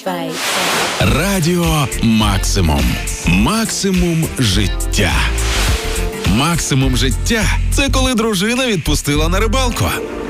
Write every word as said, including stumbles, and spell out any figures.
Радіо Максимум. Максимум життя. Максимум життя – це коли дружина відпустила на рибалку.